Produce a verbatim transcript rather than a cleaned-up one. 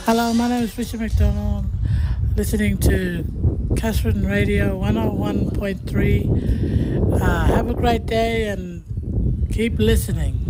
Hello, my name is Richard McDonald, listening to Catherine Radio one oh one point three. Uh, have a great day and keep listening.